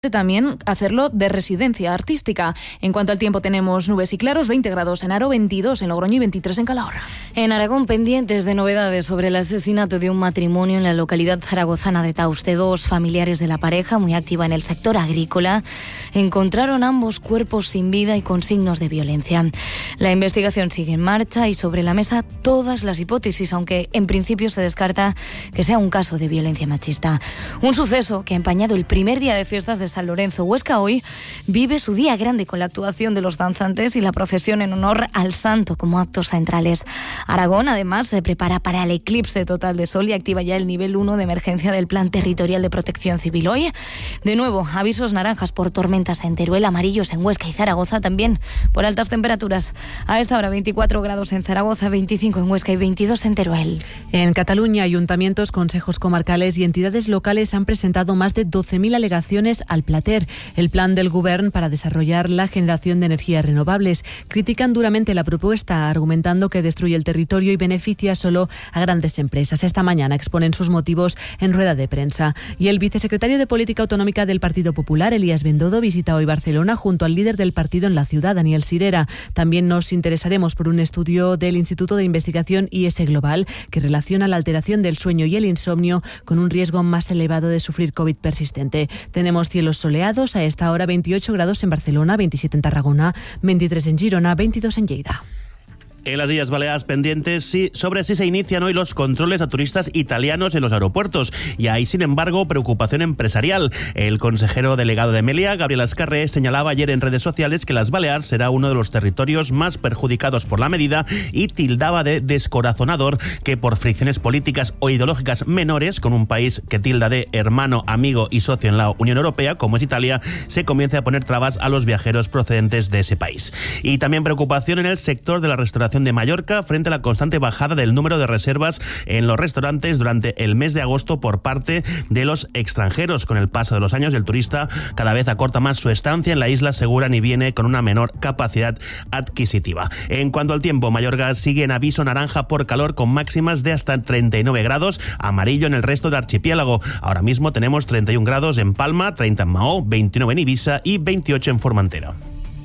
también hacerlo de residencia artística. En cuanto al tiempo, tenemos nubes y claros, 20 grados en Haro, 22 en Logroño y 23 en Calahorra. En Aragón, pendientes de novedades sobre el asesinato de un matrimonio en la localidad zaragozana de Tauste. Dos familiares de la pareja, muy activa en el sector agrícola, encontraron ambos cuerpos sin vida y con signos de violencia. La investigación sigue en marcha y sobre la mesa todas las hipótesis, aunque en principio se descarta que sea un caso de violencia machista. Un suceso que ha empañado el primer día de fiestas de San Lorenzo. Huesca hoy vive su día grande con la actuación de los danzantes y la procesión en honor al santo como actos centrales. Aragón, además, se prepara para el eclipse total de sol y activa ya el nivel 1 de emergencia del Plan Territorial de Protección Civil. Hoy, de nuevo, avisos naranjas por tormentas en Teruel, amarillos en Huesca y Zaragoza, también por altas temperaturas. A esta hora 24 grados en Zaragoza, 25 en Huesca y 22 en Teruel. En Cataluña, ayuntamientos, consejos comarcales y entidades locales han presentado más de 12.000 alegaciones al Plater, el plan del Govern para desarrollar la generación de energías renovables. Critican duramente la propuesta, argumentando que destruye el territorio y beneficia solo a grandes empresas. Esta mañana exponen sus motivos en rueda de prensa. Y el vicesecretario de Política Autonómica del Partido Popular, Elías Bendodo, visita hoy Barcelona junto al líder del partido en la ciudad, Daniel Sirera. También nos interesaremos por un estudio del Instituto de Investigación IS Global que relaciona la alteración del sueño y el insomnio con un riesgo más elevado de sufrir COVID persistente. Tenemos cielos soleados, a esta hora 28 grados en Barcelona, 27 en Tarragona, 23 en Girona, 22 en Lleida. En las Islas Baleares pendientes sobre si se inician hoy los controles a turistas italianos en los aeropuertos. Y hay, sin embargo, preocupación empresarial. El consejero delegado de Meliá, Gabriel Azcarre, señalaba ayer en redes sociales que las Baleares será uno de los territorios más perjudicados por la medida y tildaba de descorazonador que por fricciones políticas o ideológicas menores con un país que tilda de hermano, amigo y socio en la Unión Europea, como es Italia, se comience a poner trabas a los viajeros procedentes de ese país. Y también preocupación en el sector de la restauración de Mallorca frente a la constante bajada del número de reservas en los restaurantes durante el mes de agosto por parte de los extranjeros. Con el paso de los años, el turista cada vez acorta más su estancia en la isla, aseguran, y viene con una menor capacidad adquisitiva. En cuanto al tiempo, Mallorca sigue en aviso naranja por calor con máximas de hasta 39 grados, amarillo en el resto del archipiélago. Ahora mismo tenemos 31 grados en Palma, 30 en Mahó, 29 en Ibiza y 28 en Formentera.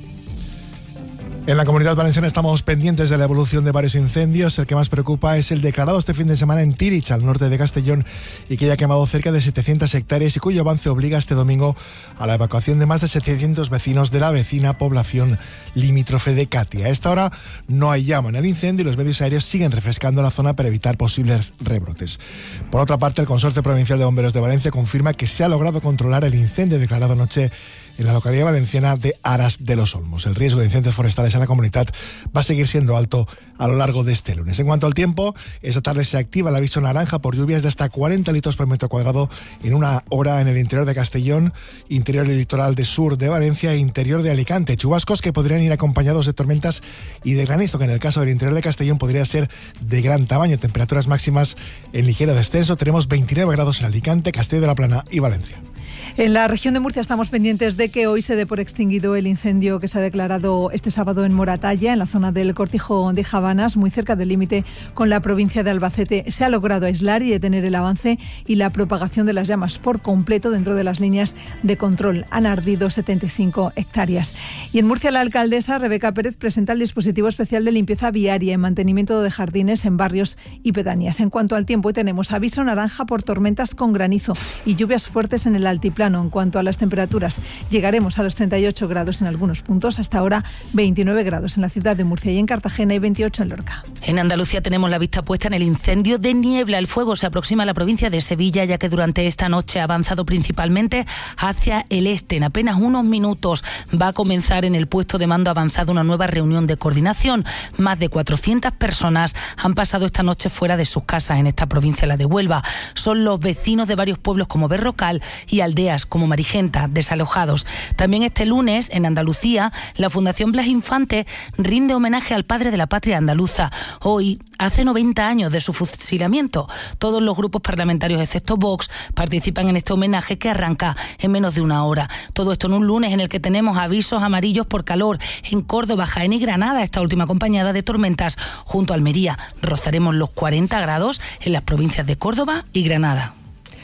En la Comunidad Valenciana estamos pendientes de la evolución de varios incendios. El que más preocupa es el declarado este fin de semana en Tírich, al norte de Castellón, y que ya ha quemado cerca de 700 hectáreas y cuyo avance obliga este domingo a la evacuación de más de 700 vecinos de la vecina población limítrofe de Catia. A esta hora no hay llama en el incendio y los medios aéreos siguen refrescando la zona para evitar posibles rebrotes. Por otra parte, el Consorcio Provincial de Bomberos de Valencia confirma que se ha logrado controlar el incendio declarado anoche en la localidad valenciana de Aras de los Olmos. El riesgo de incendios forestales en la comunidad va a seguir siendo alto a lo largo de este lunes. En cuanto al tiempo, esta tarde se activa el aviso naranja por lluvias de hasta 40 litros por metro cuadrado en una hora en el interior de Castellón, interior y litoral de sur de Valencia e interior de Alicante. Chubascos que podrían ir acompañados de tormentas y de granizo, que en el caso del interior de Castellón podría ser de gran tamaño. Temperaturas máximas en ligero descenso. Tenemos 29 grados en Alicante, Castilla de la Plana y Valencia. En la región de Murcia estamos pendientes de que hoy se dé por extinguido el incendio que se ha declarado este sábado en Moratalla, en la zona del Cortijo de Javanas, muy cerca del límite con la provincia de Albacete. Se ha logrado aislar y detener el avance y la propagación de las llamas por completo dentro de las líneas de control. Han ardido 75 hectáreas. Y en Murcia, la alcaldesa Rebeca Pérez presenta el dispositivo especial de limpieza viaria y mantenimiento de jardines en barrios y pedanías. En cuanto al tiempo, hoy tenemos aviso naranja por tormentas con granizo y lluvias fuertes en el altiplano. En cuanto a las temperaturas, llegaremos a los 38 grados en algunos puntos, hasta ahora 29 grados en la ciudad de Murcia y en Cartagena y 28 en Lorca. En Andalucía tenemos la vista puesta en el incendio de Niebla. El fuego se aproxima a la provincia de Sevilla, ya que durante esta noche ha avanzado principalmente hacia el este. En apenas unos minutos va a comenzar en el puesto de mando avanzado una nueva reunión de coordinación. Más de 400 personas han pasado esta noche fuera de sus casas en esta provincia, la de Huelva. Son los vecinos de varios pueblos como Berrocal y aldeas como Marigenta, desalojados. También este lunes, en Andalucía, la Fundación Blas Infante rinde homenaje al padre de la patria andaluza. Hoy hace 90 años de su fusilamiento. Todos los grupos parlamentarios, excepto Vox, participan en este homenaje que arranca en menos de una hora. Todo esto en un lunes en el que tenemos avisos amarillos por calor en Córdoba, Jaén y Granada, esta última acompañada de tormentas junto a Almería. Rozaremos los 40 grados en las provincias de Córdoba y Granada.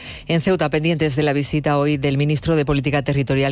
En Ceuta, pendientes de la visita hoy del ministro de Política Territorial